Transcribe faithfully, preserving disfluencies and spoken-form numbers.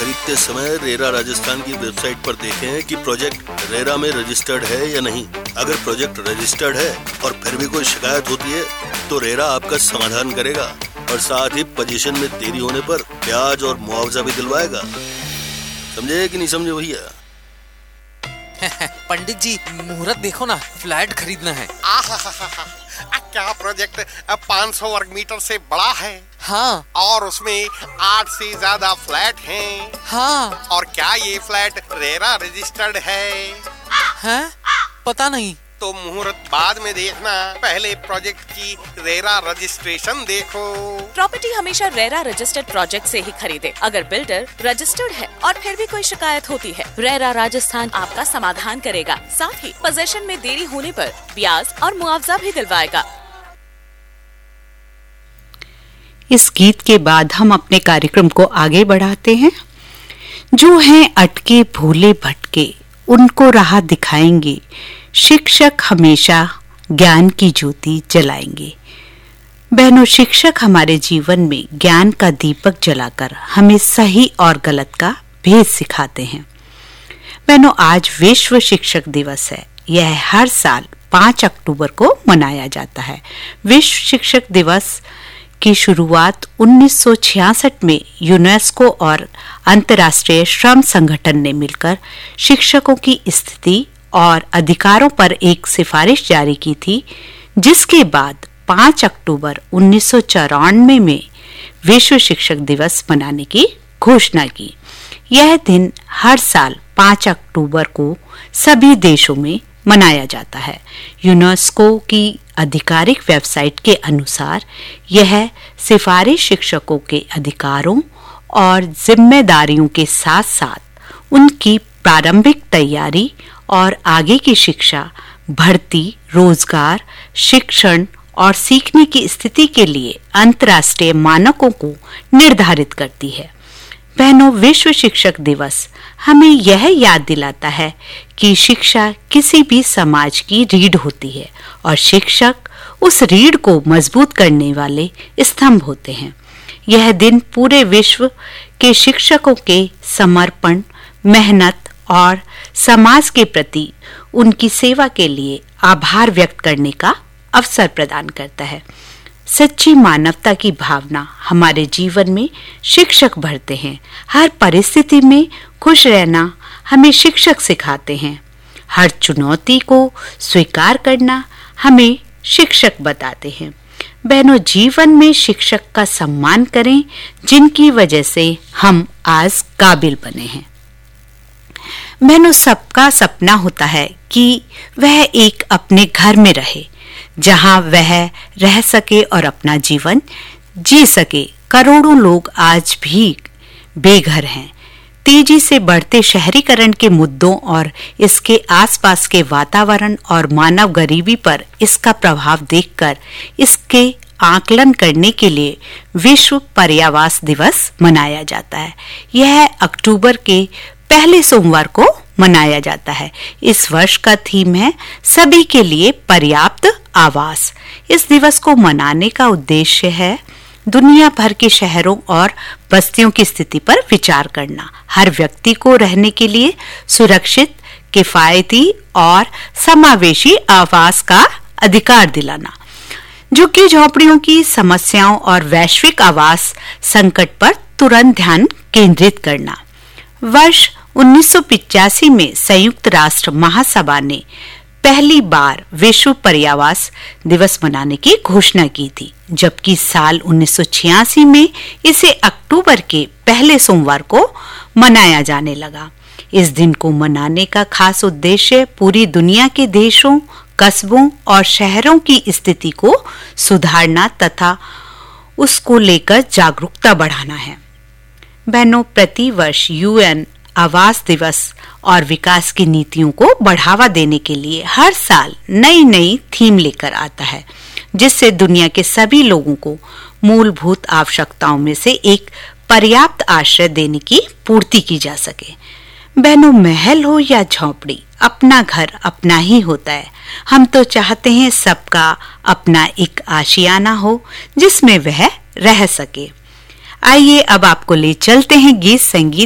खरीदते समय रेरा राजस्थान की वेबसाइट पर देखें कि प्रोजेक्ट रेरा में रजिस्टर्ड है या नहीं। अगर प्रोजेक्ट रजिस्टर्ड है और फिर भी कोई शिकायत होती है तो रेरा आपका समाधान करेगा और साथ ही पोजीशन में देरी होने पर ब्याज और मुआवजा भी दिलवाएगा। समझे कि नहीं समझे भैया? पंडित जी, मुहूर्त देखो ना, फ्लैट खरीदना है। क्या प्रोजेक्ट पाँच सौ वर्ग मीटर से बड़ा है? हाँ। और उसमें आठ से ज्यादा फ्लैट हैं। हाँ। और क्या ये फ्लैट रेरा रजिस्टर्ड है? हैं? पता नहीं। तो मुहूर्त बाद में देखना, पहले प्रोजेक्ट की रेरा रजिस्ट्रेशन देखो। प्रॉपर्टी हमेशा रेरा रजिस्टर्ड प्रोजेक्ट से ही खरीदे। अगर बिल्डर रजिस्टर्ड है और फिर भी कोई शिकायत होती है, रेरा राजस्थान आपका समाधान करेगा। साथ ही पोजेशन में देरी होने पर ब्याज और मुआवजा भी दिलवाएगा। इस गीत के बाद हम अपने कार्यक्रम को आगे बढ़ाते हैं। जो हैं अटके भूले भटके, उनको राह दिखाएंगे। शिक्षक हमेशा ज्ञान की ज्योति जलाएंगे। बहनों, शिक्षक हमारे जीवन में ज्ञान का दीपक जलाकर हमें सही और गलत का भेद सिखाते हैं। बहनों, आज विश्व शिक्षक दिवस है। यह हर साल पाँच अक्टूबर को मनाया जाता है। विश्व शिक्षक दिवस की शुरुआत उन्नीस सौ छियासठ में यूनेस्को और अंतर्राष्ट्रीय श्रम संगठन ने मिलकर शिक्षकों की स्थिति और अधिकारों पर एक सिफारिश जारी की थी, जिसके बाद पाँच अक्टूबर उन्नीस सौ चौरानवे में विश्व शिक्षक दिवस मनाने की घोषणा की। यह दिन हर साल पाँच अक्टूबर को सभी देशों में मनाया जाता है। यूनेस्को की आधिकारिक वेबसाइट के अनुसार यह सिफारिश शिक्षकों के अधिकारों और जिम्मेदारियों के साथ साथ उनकी प्रारंभिक तैयारी और आगे की शिक्षा, भर्ती, रोजगार, शिक्षण और सीखने की स्थिति के लिए अंतर्राष्ट्रीय मानकों को निर्धारित करती है। बहनों, विश्व शिक्षक दिवस हमें यह याद दिलाता है कि शिक्षा किसी भी समाज की रीढ़ होती है और शिक्षक उस रीढ़ को मजबूत करने वाले स्तंभ होते हैं। यह दिन पूरे विश्व के शिक्षकों के समर्पण, मेहनत और समाज के प्रति उनकी सेवा के लिए आभार व्यक्त करने का अवसर प्रदान करता है। सच्ची मानवता की भावना हमारे जीवन में शिक्षक भरते हैं। हर परिस्थिति में खुश रहना हमें शिक्षक सिखाते हैं। हर चुनौती को स्वीकार करना हमें शिक्षक बताते हैं। बहनों, जीवन में शिक्षक का सम्मान करें, जिनकी वजह से हम आज काबिल बने हैं। बहनों, सबका सपना होता है कि वह एक अपने घर में रहे, जहां वह रह सके और अपना जीवन जी सके। करोड़ों लोग आज भी बेघर हैं। तेजी से बढ़ते शहरीकरण के मुद्दों और इसके आसपास के वातावरण और मानव गरीबी पर इसका प्रभाव देखकर इसके आकलन करने के लिए विश्व पर्यावास दिवस मनाया जाता है। यह अक्टूबर के पहले सोमवार को मनाया जाता है। इस वर्ष का थीम है सभी के लिए पर्याप्त आवास। इस दिवस को मनाने का उद्देश्य है दुनिया भर के शहरों और बस्तियों की स्थिति पर विचार करना, हर व्यक्ति को रहने के लिए सुरक्षित, किफायती और समावेशी आवास का अधिकार दिलाना, झुग्गी झोपड़ियों की समस्याओं और वैश्विक आवास संकट पर तुरंत ध्यान केंद्रित करना। वर्ष उन्नीस सौ पिचासी में संयुक्त राष्ट्र महासभा ने पहली बार विश्व पर्यावास दिवस मनाने की घोषणा की थी, जबकि साल उन्नीस सौ छियासी में इसे अक्टूबर के पहले सोमवार को मनाया जाने लगा। इस दिन को मनाने का खास उद्देश्य पूरी दुनिया के देशों, कस्बों और शहरों की स्थिति को सुधारना तथा उसको लेकर जागरूकता बढ़ाना है। बहनों, प्रति वर्ष यूएन आवास दिवस और विकास की नीतियों को बढ़ावा देने के लिए हर साल नई नई थीम लेकर आता है, जिससे दुनिया के सभी लोगों को मूलभूत आवश्यकताओं में से एक पर्याप्त आश्रय देने की पूर्ति की जा सके। बहनों, महल हो या झोपड़ी, अपना घर अपना ही होता है। हम तो चाहते हैं सबका अपना एक आशियाना हो जिसमें वह रह सके। आइए अब आपको ले चलते हैं गीत संगीत